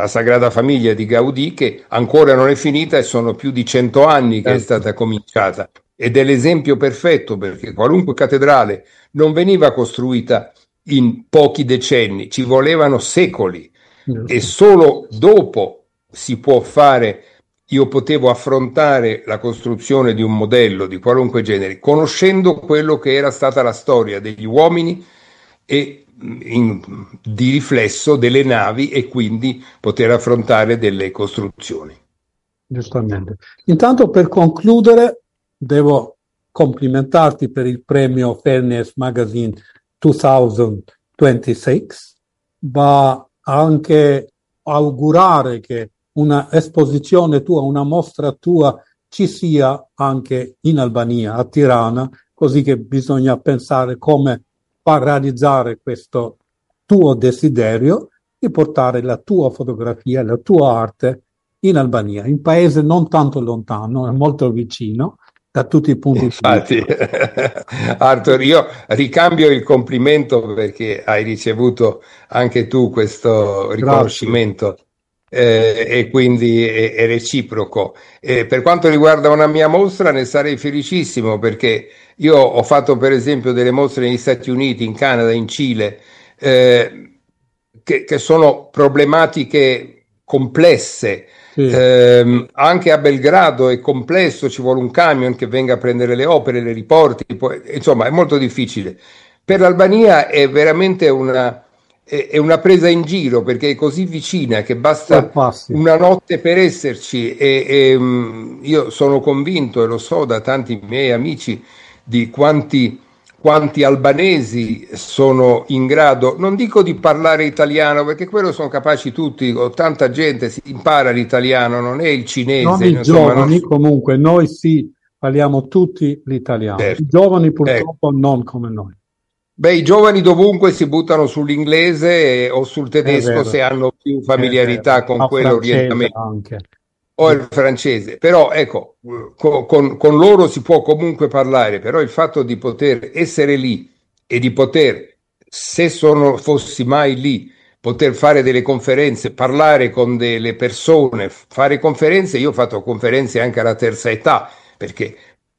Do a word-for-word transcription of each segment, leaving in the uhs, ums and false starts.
la Sagrada Famiglia di Gaudì, che ancora non è finita e sono più di cento anni che è stata cominciata. Ed è l'esempio perfetto, perché qualunque cattedrale non veniva costruita in pochi decenni, ci volevano secoli e solo dopo si può fare. Io potevo affrontare la costruzione di un modello di qualunque genere, conoscendo quello che era stata la storia degli uomini e in, di riflesso delle navi, e quindi poter affrontare delle costruzioni. Giustamente. Intanto, per concludere, devo complimentarti per il premio Fairness Magazine duemilaventisei, ma anche augurare che una esposizione tua, una mostra tua ci sia anche in Albania, a Tirana, così che bisogna pensare come far realizzare questo tuo desiderio di portare la tua fotografia, la tua arte in Albania, in paese non tanto lontano, è molto vicino da tutti i punti Infatti, di vista. Arthur, io ricambio il complimento perché hai ricevuto anche tu questo riconoscimento. Eh, e quindi è, è reciproco. Eh, per quanto riguarda una mia mostra, ne sarei felicissimo, perché io ho fatto per esempio delle mostre negli Stati Uniti, in Canada, in Cile, eh, che, che sono problematiche complesse. Sì. Eh, anche a Belgrado è complesso, ci vuole un camion che venga a prendere le opere, le riporti, poi, insomma è molto difficile. Per l'Albania è veramente una è una presa in giro, perché è così vicina che basta una notte per esserci, e, e io sono convinto, e lo so da tanti miei amici, di quanti, quanti albanesi sono in grado, non dico di parlare italiano, perché quello sono capaci tutti, o tanta gente si impara l'italiano, non è il cinese. Non i insomma, giovani, non... comunque, noi sì, parliamo tutti l'italiano, Certo. I giovani purtroppo Ecco. non come noi. Beh, i giovani dovunque si buttano sull'inglese o sul tedesco se hanno più familiarità con quell'orientamento, anche. o il francese. Però ecco, con, con, con loro si può comunque parlare, però il fatto di poter essere lì e di poter, se sono, fossi mai lì, poter fare delle conferenze, parlare con delle persone, fare conferenze. Io ho fatto conferenze anche alla terza età, perché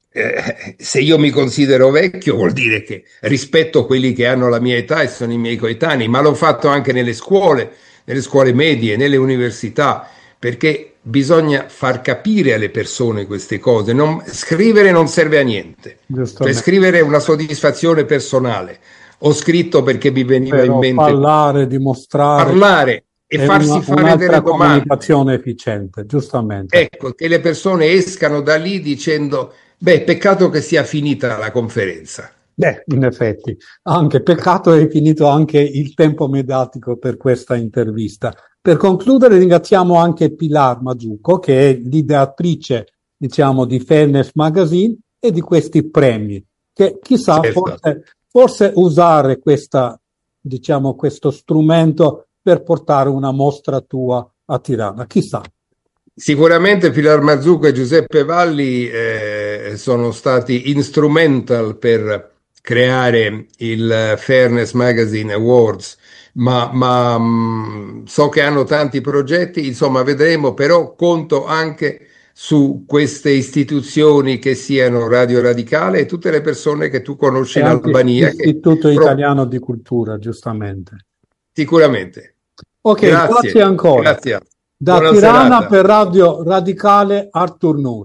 Eh, se io mi considero vecchio vuol dire che rispetto quelli che hanno la mia età e sono i miei coetanei, ma l'ho fatto anche nelle scuole, nelle scuole medie, nelle università, perché bisogna far capire alle persone queste cose. Non, scrivere non serve a niente, cioè scrivere è una soddisfazione personale. Ho scritto perché mi veniva Però in mente parlare, dimostrare, parlare e farsi una, fare delle domande. Comunicazione efficiente, giustamente. Ecco, che le persone escano da lì dicendo: beh, peccato che sia finita la conferenza. Beh, in effetti, anche peccato è finito anche il tempo mediatico per questa intervista. Per concludere, ringraziamo anche Pilar Mazzucco, che è l'ideatrice, diciamo, di Fairness Magazine e di questi premi, che chissà, Certo. forse, forse usare questa, diciamo, questo strumento per portare una mostra tua a Tirana, chissà. Sicuramente Pilar Mazzucco e Giuseppe Valli eh, sono stati instrumental per creare il Fairness Magazine Awards, ma, ma mh, so che hanno tanti progetti, insomma vedremo, però conto anche su queste istituzioni, che siano Radio Radicale e tutte le persone che tu conosci e in Albania. L'Istituto che... Italiano di Cultura, giustamente. Sicuramente. Ok, grazie, grazie ancora. Grazie. Da Buona Tirana serata. per Radio Radicale, Artur Nura.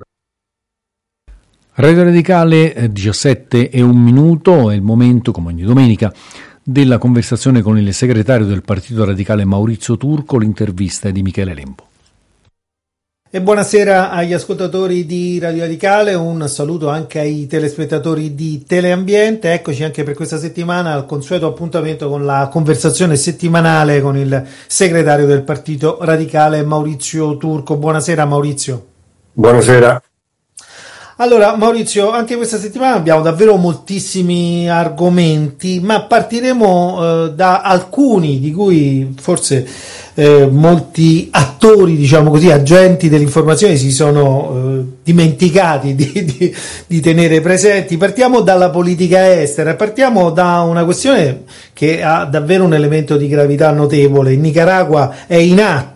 Radio Radicale diciassette e un minuto, è il momento, come ogni domenica, della conversazione con il segretario del Partito Radicale Maurizio Turco. L'intervista è di Michele Lembo. E buonasera agli ascoltatori di Radio Radicale, un saluto anche ai telespettatori di Teleambiente. Eccoci anche per questa settimana al consueto appuntamento con la conversazione settimanale con il segretario del Partito Radicale Maurizio Turco. Buonasera Maurizio. Buonasera. Allora Maurizio, anche questa settimana abbiamo davvero moltissimi argomenti, ma partiremo eh, da alcuni di cui forse eh, molti attori, diciamo così, agenti dell'informazione si sono eh, dimenticati di, di, di tenere presenti. Partiamo dalla politica estera, partiamo da una questione che ha davvero un elemento di gravità notevole. In Nicaragua è in atto